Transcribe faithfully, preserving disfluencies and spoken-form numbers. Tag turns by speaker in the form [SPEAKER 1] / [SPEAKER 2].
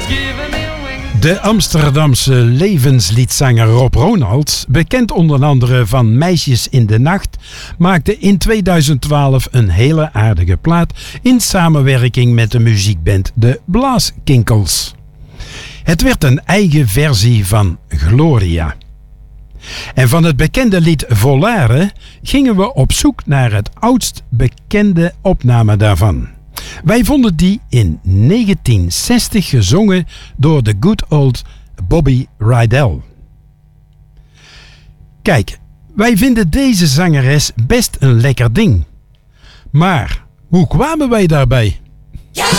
[SPEAKER 1] De Amsterdamse levensliedzanger Rob Ronalds, bekend onder andere van Meisjes in de Nacht, maakte in tweeduizend twaalf een hele aardige plaat in samenwerking met de muziekband de Blaaskinkels. Het werd een eigen versie van Gloria. En van het bekende lied Volare gingen we op zoek naar het oudst bekende opname daarvan. Wij vonden die in negentien zestig gezongen door de good old Bobby Rydell. Kijk, wij vinden deze zangeres best een lekker ding. Maar hoe kwamen wij daarbij?